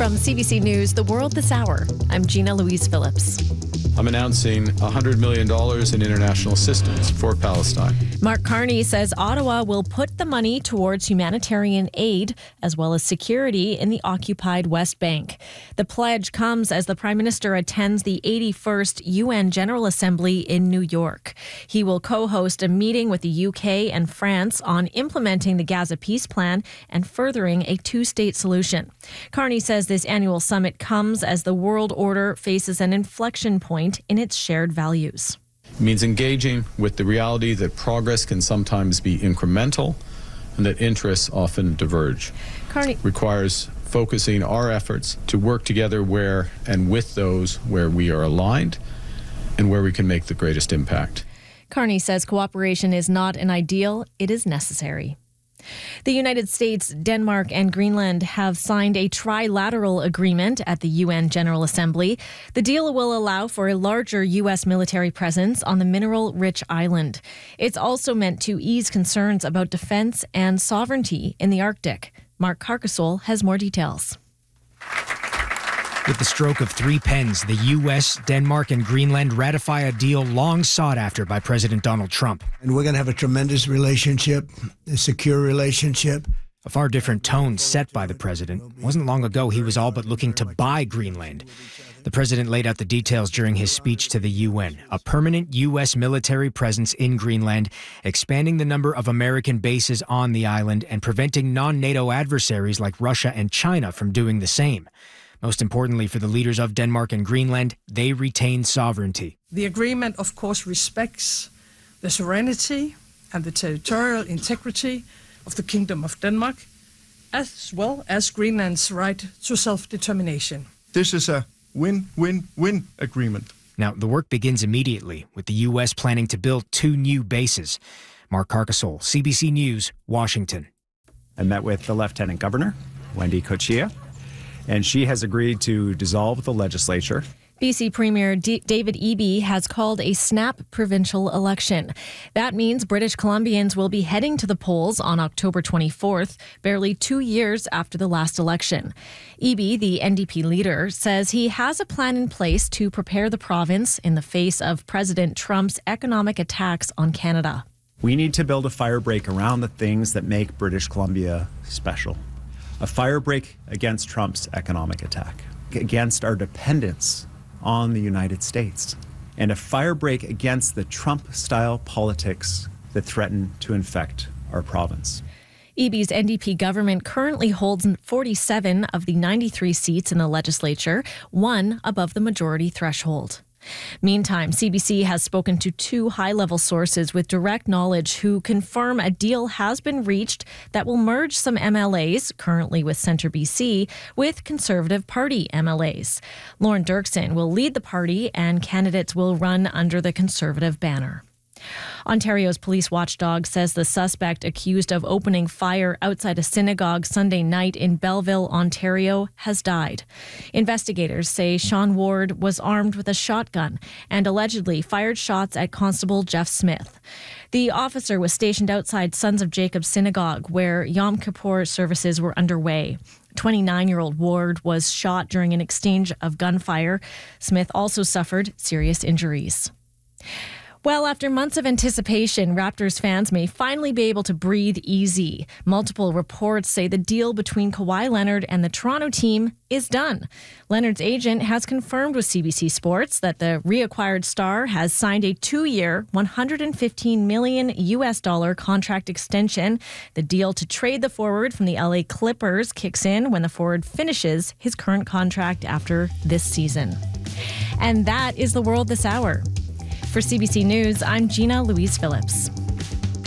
From CBC News, The World This Hour, I'm Gina Louise Phillips. I'm announcing $100 million in international assistance for Palestine. Mark Carney says Ottawa will put the money towards humanitarian aid as well as security in the occupied West Bank. The pledge comes as the Prime Minister attends the 81st UN General Assembly in New York. He will co-host a meeting with the UK and France on implementing the Gaza peace plan and furthering a two-state solution. Carney says this annual summit comes as the world order faces an inflection point in its shared values. It means engaging with the reality that progress can sometimes be incremental and that interests often diverge. Carney requires focusing our efforts to work together where and with those where we are aligned and where we can make the greatest impact. Carney says cooperation is not an ideal, it is necessary. The United States, Denmark, and Greenland have signed a trilateral agreement at the UN General Assembly. The deal will allow for a larger U.S. military presence on the mineral-rich island. It's also meant to ease concerns about defense and sovereignty in the Arctic. Mark Carcassol has more details. With the stroke of three pens, the U.S., Denmark, and Greenland ratify a deal long sought after by President Donald Trump. And we're going to have a tremendous relationship, a secure relationship. A far different tone set by the president. It wasn't long ago he was all but looking to buy Greenland. The president laid out the details during his speech to the UN. A permanent U.S. military presence in Greenland, expanding the number of American bases on the island, and preventing non-NATO adversaries like Russia and China from doing the same. Most importantly for the leaders of Denmark and Greenland, they retain sovereignty. The agreement, of course, respects the sovereignty and the territorial integrity of the Kingdom of Denmark, as well as Greenland's right to self-determination. This is a win-win-win agreement. Now, the work begins immediately, with the U.S. planning to build 2 new bases. Mark Carcassol, CBC News, Washington. I met with the Lieutenant Governor, Wendy Cochia, and she has agreed to dissolve the legislature. BC Premier David Eby has called a snap provincial election. That means British Columbians will be heading to the polls on October 24th, barely 2 years after the last election. Eby, the NDP leader, says he has a plan in place to prepare the province in the face of President Trump's economic attacks on Canada. We need to build a firebreak around the things that make British Columbia special. A firebreak against Trump's economic attack, against our dependence on the United States, and a firebreak against the Trump-style politics that threaten to infect our province. Eby's NDP government currently holds 47 of the 93 seats in the legislature, one above the majority threshold. Meantime, CBC has spoken to 2 high-level sources with direct knowledge who confirm a deal has been reached that will merge some MLAs, currently with Centre BC, with Conservative Party MLAs. Lauren Dirksen will lead the party and candidates will run under the Conservative banner. Ontario's police watchdog says the suspect accused of opening fire outside a synagogue Sunday night in Belleville, Ontario, has died. Investigators say Sean Ward was armed with a shotgun and allegedly fired shots at Constable Jeff Smith. The officer was stationed outside Sons of Jacob Synagogue, where Yom Kippur services were underway. 29-year-old Ward was shot during an exchange of gunfire. Smith also suffered serious injuries. Well, after months of anticipation, Raptors fans may finally be able to breathe easy. Multiple reports say the deal between Kawhi Leonard and the Toronto team is done. Leonard's agent has confirmed with CBC Sports that the reacquired star has signed a 2-year, $115 million contract extension. The deal to trade the forward from the LA Clippers kicks in when the forward finishes his current contract after this season. And that is The World This Hour. For CBC News, I'm Gina Louise Phillips.